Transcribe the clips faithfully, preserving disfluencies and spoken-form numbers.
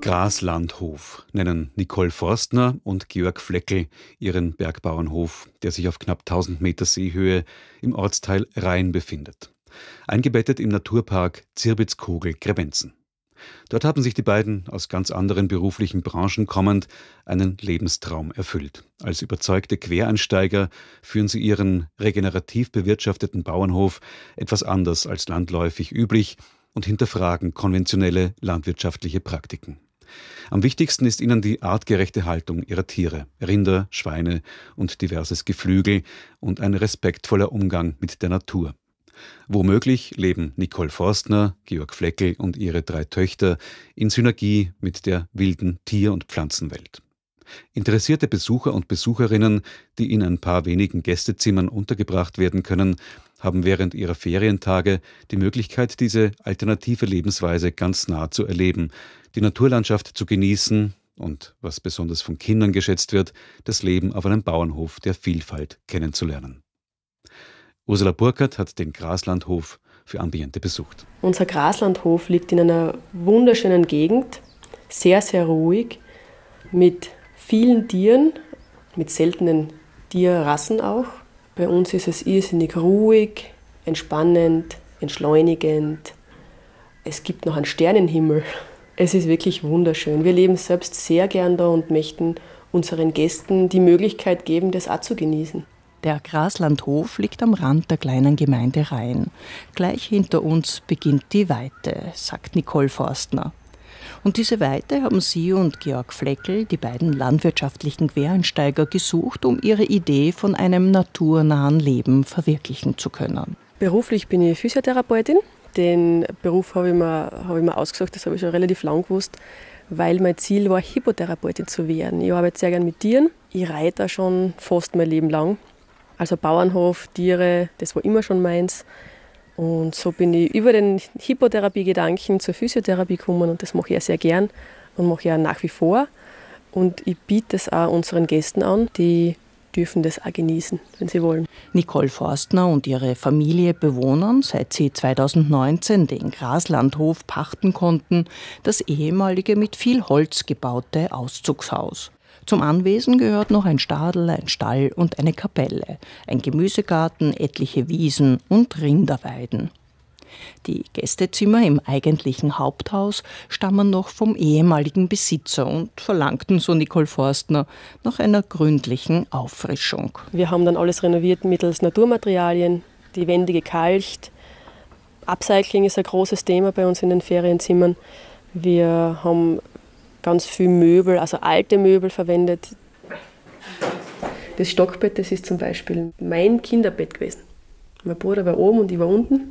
Graslandhof nennen Nicole Forstner und Georg Fleckel ihren Bergbauernhof, der sich auf knapp tausend Meter Seehöhe im Ortsteil Rhein befindet. Eingebettet im Naturpark Zirbitzkogel-Grebenzen. Dort haben sich die beiden aus ganz anderen beruflichen Branchen kommend einen Lebenstraum erfüllt. Als überzeugte Quereinsteiger führen sie ihren regenerativ bewirtschafteten Bauernhof etwas anders als landläufig üblich und hinterfragen konventionelle landwirtschaftliche Praktiken. Am wichtigsten ist ihnen die artgerechte Haltung ihrer Tiere, Rinder, Schweine und diverses Geflügel und ein respektvoller Umgang mit der Natur. Womöglich leben Nicole Forstner, Georg Fleckel und ihre drei Töchter in Synergie mit der wilden Tier- und Pflanzenwelt. Interessierte Besucher und Besucherinnen, die in ein paar wenigen Gästezimmern untergebracht werden können, haben während ihrer Ferientage die Möglichkeit, diese alternative Lebensweise ganz nah zu erleben, die Naturlandschaft zu genießen und, was besonders von Kindern geschätzt wird, das Leben auf einem Bauernhof der Vielfalt kennenzulernen. Ursula Burkhardt hat den Graslandhof für Ambiente besucht. Unser Graslandhof liegt in einer wunderschönen Gegend, sehr, sehr ruhig, mit vielen Tieren, mit seltenen Tierrassen auch. Bei uns ist es irrsinnig ruhig, entspannend, entschleunigend. Es gibt noch einen Sternenhimmel. Es ist wirklich wunderschön. Wir leben selbst sehr gern da und möchten unseren Gästen die Möglichkeit geben, das auch zu genießen. Der Graslandhof liegt am Rand der kleinen Gemeinde Rhein. Gleich hinter uns beginnt die Weite, sagt Nicole Forstner. Und diese Weite haben sie und Georg Fleckel, die beiden landwirtschaftlichen Quereinsteiger, gesucht, um ihre Idee von einem naturnahen Leben verwirklichen zu können. Beruflich bin ich Physiotherapeutin. Den Beruf habe ich mir, habe ich mir ausgesucht, das habe ich schon relativ lang gewusst, weil mein Ziel war, Hippotherapeutin zu werden. Ich arbeite sehr gerne mit Tieren. Ich reite auch schon fast mein Leben lang. Also Bauernhof, Tiere, das war immer schon meins. Und so bin ich über den Hippotherapie-Gedanken zur Physiotherapie gekommen und das mache ich auch sehr gern und mache ich auch nach wie vor. Und ich biete es auch unseren Gästen an, die dürfen das auch genießen, wenn sie wollen. Nicole Forstner und ihre Familie bewohnen, seit sie zweitausendneunzehn den Graslandhof pachten konnten, das ehemalige mit viel Holz gebaute Auszugshaus. Zum Anwesen gehört noch ein Stadel, ein Stall und eine Kapelle, ein Gemüsegarten, etliche Wiesen und Rinderweiden. Die Gästezimmer im eigentlichen Haupthaus stammen noch vom ehemaligen Besitzer und verlangten, so Nicole Forstner, nach einer gründlichen Auffrischung. Wir haben dann alles renoviert mittels Naturmaterialien, die Wände gekalkt. Upcycling ist ein großes Thema bei uns in den Ferienzimmern. Wir haben ganz viel Möbel, also alte Möbel verwendet. Das Stockbett, das ist zum Beispiel mein Kinderbett gewesen. Mein Bruder war oben und ich war unten.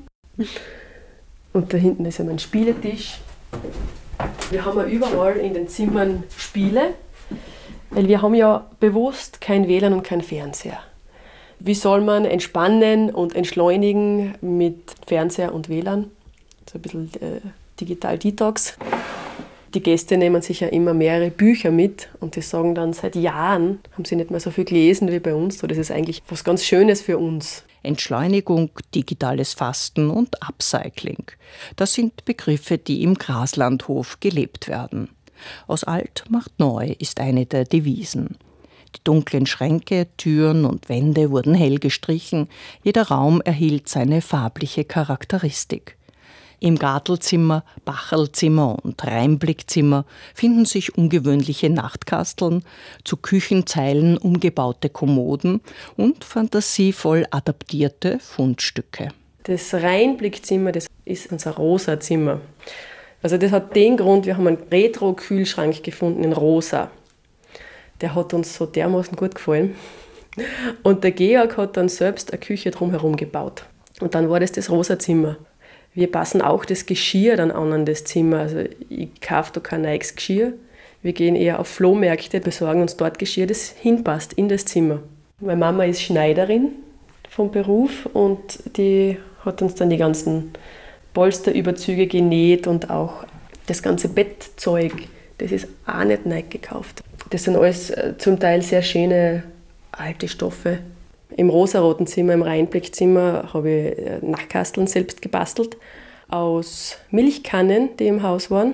Und da hinten ist ja mein Spieletisch. Wir haben ja überall in den Zimmern Spiele, weil wir haben ja bewusst kein W L A N und kein Fernseher. Wie soll man entspannen und entschleunigen mit Fernseher und W L A N? So ein bisschen äh, Digital Detox. Die Gäste nehmen sich ja immer mehrere Bücher mit und die sagen dann, seit Jahren haben sie nicht mehr so viel gelesen wie bei uns. So, das ist eigentlich was ganz Schönes für uns. Entschleunigung, digitales Fasten und Upcycling. Das sind Begriffe, die im Graslandhof gelebt werden. Aus alt macht neu ist eine der Devisen. Die dunklen Schränke, Türen und Wände wurden hell gestrichen. Jeder Raum erhielt seine farbliche Charakteristik. Im Gartelzimmer, Bacherlzimmer und Rheinblickzimmer finden sich ungewöhnliche Nachtkasteln, zu Küchenzeilen umgebaute Kommoden und fantasievoll adaptierte Fundstücke. Das Rheinblickzimmer, das ist unser rosa Zimmer. Also das hat den Grund, wir haben einen Retro-Kühlschrank gefunden in rosa. Der hat uns so dermaßen gut gefallen. Und der Georg hat dann selbst eine Küche drumherum gebaut. Und dann war das das rosa Zimmer. Wir passen auch das Geschirr dann an an das Zimmer. Also ich kaufe da kein neues Geschirr. Wir gehen eher auf Flohmärkte, besorgen uns dort Geschirr, das hinpasst in das Zimmer. Meine Mama ist Schneiderin vom Beruf und die hat uns dann die ganzen Polsterüberzüge genäht und auch das ganze Bettzeug, das ist auch nicht neu gekauft. Das sind alles zum Teil sehr schöne alte Stoffe. Im rosaroten Zimmer, im Rheinblickzimmer, habe ich Nachtkasteln selbst gebastelt aus Milchkannen, die im Haus waren,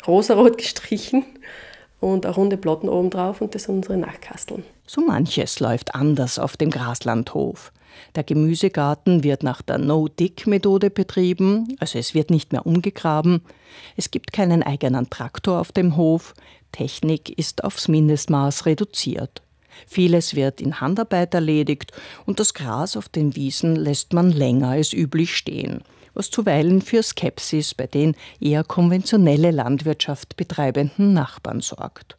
rosarot gestrichen und eine runde Platten oben drauf und das sind unsere Nachtkasteln. So manches läuft anders auf dem Graslandhof. Der Gemüsegarten wird nach der No-Dig-Methode betrieben, also es wird nicht mehr umgegraben. Es gibt keinen eigenen Traktor auf dem Hof. Technik ist aufs Mindestmaß reduziert. Vieles wird in Handarbeit erledigt und das Gras auf den Wiesen lässt man länger als üblich stehen, was zuweilen für Skepsis bei den eher konventionelle Landwirtschaft betreibenden Nachbarn sorgt.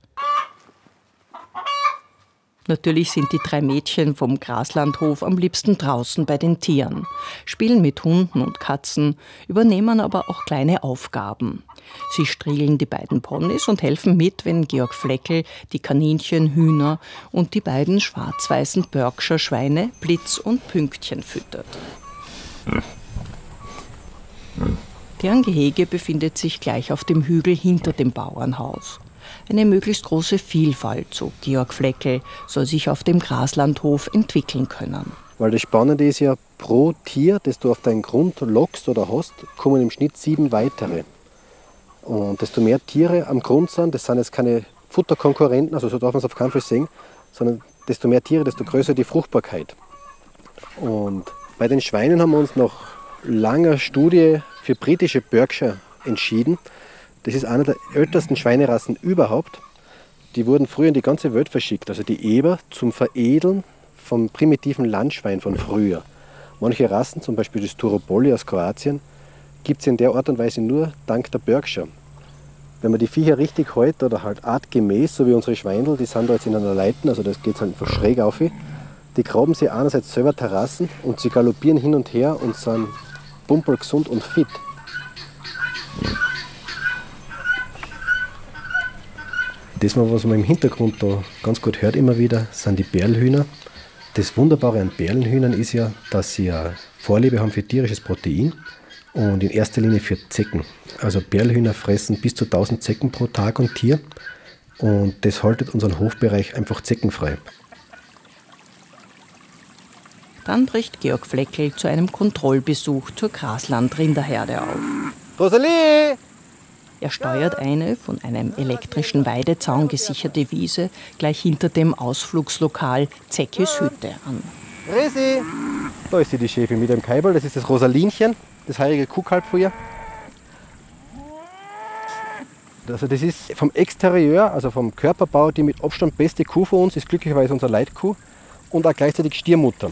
Natürlich sind die drei Mädchen vom Graslandhof am liebsten draußen bei den Tieren, spielen mit Hunden und Katzen, übernehmen aber auch kleine Aufgaben. Sie striegeln die beiden Ponys und helfen mit, wenn Georg Fleckel die Kaninchen, Hühner und die beiden schwarz-weißen Berkshire-Schweine Blitz und Pünktchen füttert. Deren Gehege befindet sich gleich auf dem Hügel hinter dem Bauernhaus. Eine möglichst große Vielfalt, so Georg Fleckel, soll sich auf dem Graslandhof entwickeln können. Weil das Spannende ist ja, pro Tier, das du auf deinen Grund lockst oder hast, kommen im Schnitt sieben weitere. Und desto mehr Tiere am Grund sind, das sind jetzt keine Futterkonkurrenten, also so darf man es auf keinen Fall sehen, sondern desto mehr Tiere, desto größer die Fruchtbarkeit. Und bei den Schweinen haben wir uns nach langer Studie für britische Berkshire entschieden. Das ist eine der ältesten Schweinerassen überhaupt. Die wurden früher in die ganze Welt verschickt, also die Eber zum Veredeln vom primitiven Landschwein von früher. Manche Rassen, zum Beispiel das Turopolly aus Kroatien, gibt es in der Art und Weise nur dank der Berkshire. Wenn man die Viecher richtig hält oder halt artgemäß, so wie unsere Schweindel, die sind da jetzt in einer Leiten, also das geht halt einfach schräg auf, die graben sie einerseits selber Terrassen und sie galoppieren hin und her und sind pumpergesund und fit. Das, was man im Hintergrund da ganz gut hört immer wieder, sind die Perlhühner. Das Wunderbare an Perlenhühnern ist ja, dass sie eine Vorliebe haben für tierisches Protein und in erster Linie für Zecken. Also Perlhühner fressen bis zu tausend Zecken pro Tag und Tier und das haltet unseren Hofbereich einfach zeckenfrei. Dann bricht Georg Fleckel zu einem Kontrollbesuch zur Grasland-Rinderherde auf. Rosalie! Er steuert eine von einem elektrischen Weidezaun gesicherte Wiese gleich hinter dem Ausflugslokal Zeckis Hütte an. Resi! Da ist sie, die Schäfin mit dem Kaiberl, das ist das Rosalinchen, das heilige Kuhkalb von ihr. Also das ist vom Exterieur, also vom Körperbau, die mit Abstand beste Kuh von uns, ist glücklicherweise unsere Leitkuh und auch gleichzeitig Stiermutter.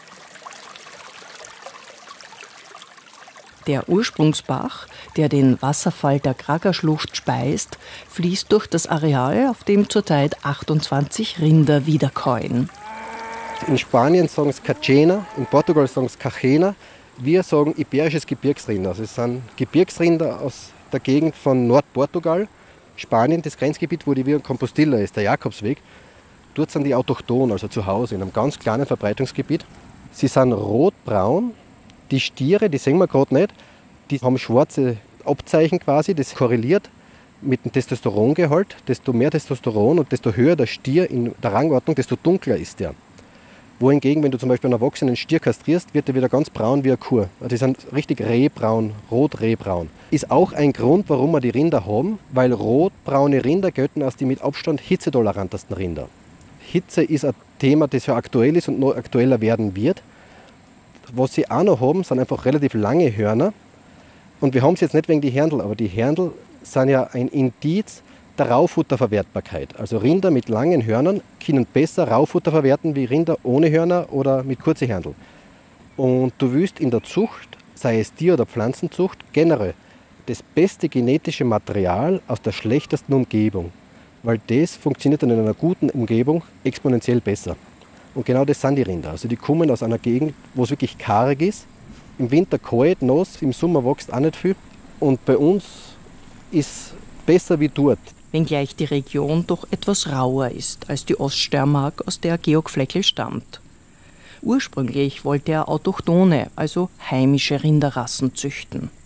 Der Ursprungsbach, der den Wasserfall der Kragerschlucht speist, fließt durch das Areal, auf dem zurzeit achtundzwanzig Rinder wiederkäuen. In Spanien sagen es Cachena, in Portugal sagen es Cachena. Wir sagen iberisches Gebirgsrinder. Also es sind Gebirgsrinder aus der Gegend von Nordportugal, Spanien, das Grenzgebiet, wo die Via Compostilla ist, der Jakobsweg. Dort sind die autochthon, also zu Hause, in einem ganz kleinen Verbreitungsgebiet. Sie sind rotbraun. Die Stiere, die sehen wir gerade nicht, die haben schwarze Abzeichen quasi, das korreliert mit dem Testosterongehalt. Desto mehr Testosteron und desto höher der Stier in der Rangordnung, desto dunkler ist der. Wohingegen, wenn du zum Beispiel einen erwachsenen Stier kastrierst, wird er wieder ganz braun wie eine Kuh. Also die sind richtig rehbraun, rot-rehbraun. Ist auch ein Grund, warum wir die Rinder haben, weil rotbraune Rinder gelten als die mit Abstand hitzetolerantesten Rinder. Hitze ist ein Thema, das ja aktuell ist und noch aktueller werden wird. Was sie auch noch haben, sind einfach relativ lange Hörner. Und wir haben es jetzt nicht wegen die Herndl, aber die Herndl sind ja ein Indiz der Raufutterverwertbarkeit. Also Rinder mit langen Hörnern können besser Raufutter verwerten wie Rinder ohne Hörner oder mit kurzen Herndl. Und du willst in der Zucht, sei es Tier- oder Pflanzenzucht, generell das beste genetische Material aus der schlechtesten Umgebung. Weil das funktioniert dann in einer guten Umgebung exponentiell besser. Und genau das sind die Rinder. Also die kommen aus einer Gegend, wo es wirklich karg ist. Im Winter kalt, nass, im Sommer wächst auch nicht viel. Und bei uns ist besser wie dort. Wenngleich die Region doch etwas rauer ist als die Oststeiermark, aus der Georg Fleckel stammt. Ursprünglich wollte er autochthone, also heimische Rinderrassen züchten.